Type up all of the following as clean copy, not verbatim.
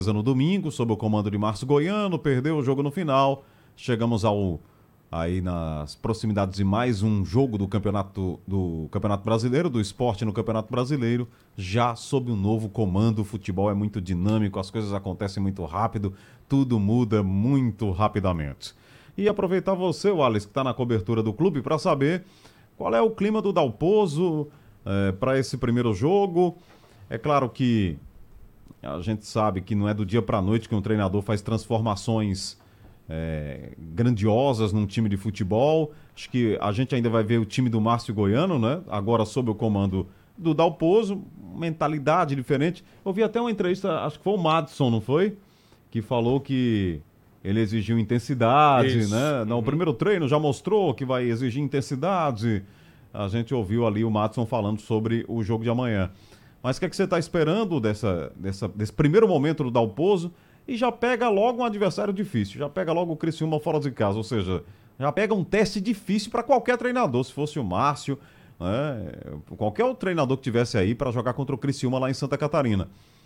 No domingo, sob o comando de Márcio Goiano, perdeu o jogo no final. Chegamos aí nas proximidades de mais um jogo do Campeonato Brasileiro, do esporte no Campeonato Brasileiro, já sob um novo comando. O futebol é muito dinâmico, as coisas acontecem muito rápido, tudo muda muito rapidamente. E aproveitar você, Wallace, que está na cobertura do clube, para saber qual é o clima do Dalpozo para esse primeiro jogo. É claro que a gente sabe que não é do dia para a noite que um treinador faz transformações grandiosas num time de futebol. Acho que a gente ainda vai ver o time do Márcio Goiano, né? Agora sob o comando do Dalpozo, mentalidade diferente. Eu vi até uma entrevista, acho que foi o Madison, não foi? Que falou que ele exigiu intensidade, Isso. né? No primeiro treino já mostrou que vai exigir intensidade. A gente ouviu ali o Madison falando sobre o jogo de amanhã. Mas o que é que você está esperando desse primeiro momento do Dalpozo? E já pega logo um adversário difícil, já pega logo o Criciúma fora de casa, ou seja, já pega um teste difícil para qualquer treinador, se fosse o Márcio, né? Qualquer outro treinador que tivesse aí para jogar contra o Criciúma lá em Santa Catarina.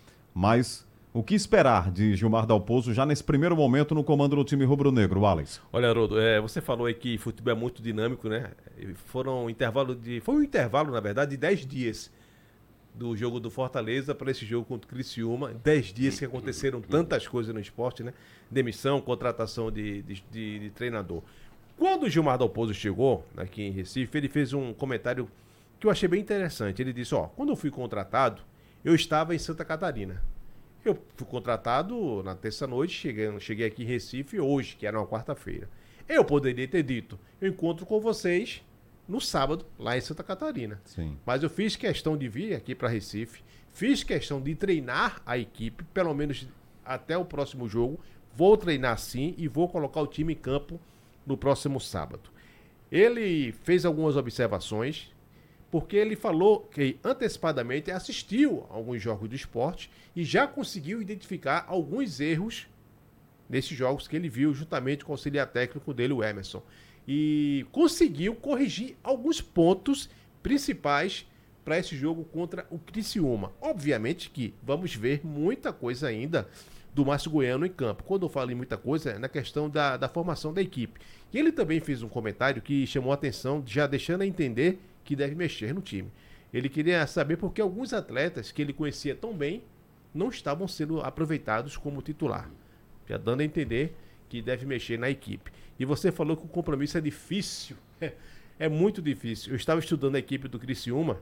Mas o que esperar de Gilmar Dalpozo já nesse primeiro momento no comando do time rubro-negro, Wallace? Olha, Haroldo, você falou aí que futebol é muito dinâmico, né? Foi um intervalo, na verdade, de 10 dias do jogo do Fortaleza para esse jogo contra o Criciúma. 10 dias que aconteceram tantas coisas no esporte, né? Demissão, contratação de treinador. Quando o Gilmar Dalpozo chegou aqui em Recife, ele fez um comentário que eu achei bem interessante. Ele disse, quando eu fui contratado, eu estava em Santa Catarina. Eu fui contratado na terça-noite, cheguei aqui em Recife hoje, que era uma quarta-feira. Eu poderia ter dito, eu encontro com vocês no sábado, lá em Santa Catarina. Sim. Mas eu fiz questão de vir aqui para Recife, fiz questão de treinar a equipe, pelo menos até o próximo jogo. Vou treinar sim e vou colocar o time em campo no próximo sábado. Ele fez algumas observações, porque ele falou que antecipadamente assistiu a alguns jogos do esporte e já conseguiu identificar alguns erros nesses jogos que ele viu, juntamente com o auxiliar técnico dele, o Emerson. E conseguiu corrigir alguns pontos principais para esse jogo contra o Criciúma. Obviamente que vamos ver muita coisa ainda do Márcio Goiano em campo. Quando eu falo em muita coisa, é na questão da formação da equipe. E ele também fez um comentário que chamou a atenção, já deixando a entender que deve mexer no time. Ele queria saber por que alguns atletas que ele conhecia tão bem não estavam sendo aproveitados como titular. Já dando a entender que deve mexer na equipe. E você falou que o compromisso é difícil. É muito difícil. Eu estava estudando a equipe do Criciúma,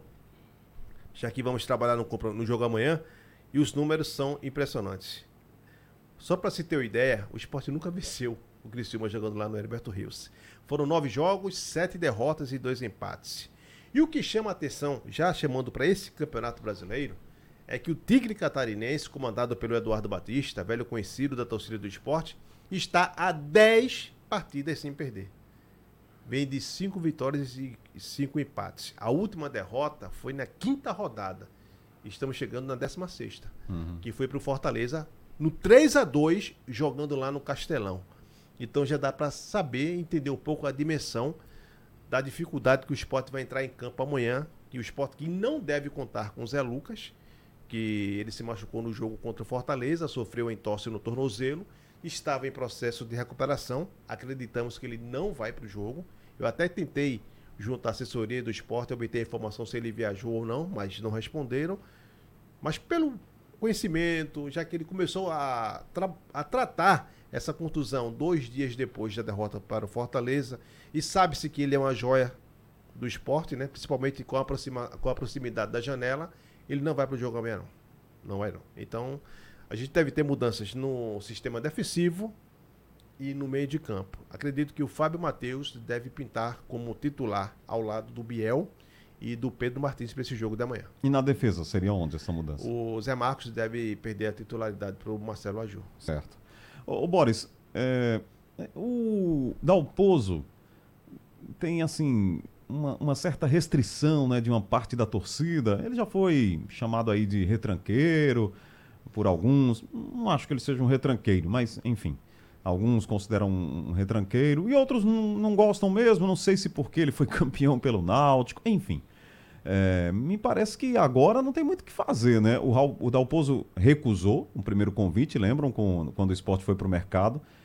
já que vamos trabalhar no jogo amanhã, e os números são impressionantes. Só para se ter uma ideia, o Sport nunca venceu o Criciúma jogando lá no Heriberto Rios. Foram 9 jogos, 7 derrotas e 2 empates. E o que chama a atenção, já chamando para esse Campeonato Brasileiro, é que o Tigre Catarinense, comandado pelo Eduardo Batista, velho conhecido da torcida do Sport, está a 10 partidas sem perder. Vem de 5 vitórias e 5 empates. A última derrota foi na 5ª rodada. Estamos chegando na 16ª, que foi para o Fortaleza no 3-2, jogando lá no Castelão. Então já dá para saber, entender um pouco a dimensão da dificuldade que o Sport vai entrar em campo amanhã. E o Sport que não deve contar com o Zé Lucas, que ele se machucou no jogo contra o Fortaleza, sofreu entorse no tornozelo, estava em processo de recuperação. Acreditamos que ele não vai para o jogo. Eu até tentei, junto à assessoria do Sport, obter a informação se ele viajou ou não, mas não responderam. Mas pelo conhecimento, já que ele começou a tratar essa contusão 2 dias depois da derrota para o Fortaleza, e sabe-se que ele é uma joia do Sport, né? Principalmente com a proximidade da janela, ele não vai para o jogo amanhã, não. Não vai, não. Então, a gente deve ter mudanças no sistema defensivo e no meio de campo. Acredito que o Fábio Matheus deve pintar como titular ao lado do Biel e do Pedro Martins para esse jogo da manhã. E na defesa, seria onde essa mudança? O Zé Marcos deve perder a titularidade para o Marcelo Aju. Certo. Ô Boris, o Dalpozo tem, assim, uma certa restrição, né, de uma parte da torcida. Ele já foi chamado aí de retranqueiro por alguns. Não acho que ele seja um retranqueiro, mas, enfim. Alguns consideram um retranqueiro e outros não gostam mesmo. Não sei se porque ele foi campeão pelo Náutico, enfim. Me parece que agora não tem muito o que fazer, né? O Dalpozo recusou o primeiro convite, lembram, quando o esporte foi para o mercado.